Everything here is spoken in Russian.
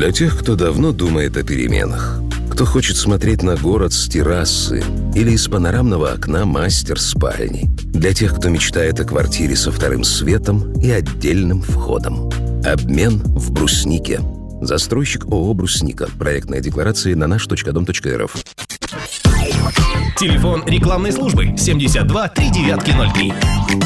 Для тех, кто давно думает о переменах, кто хочет смотреть на город с террасы или из панорамного окна мастер-спальни. Для тех, кто мечтает о квартире со вторым светом и отдельным входом. Обмен в Бруснике. Застройщик ООО «Брусника». Проектная декларация на наш.дом.рф. Телефон рекламной службы 72 3903.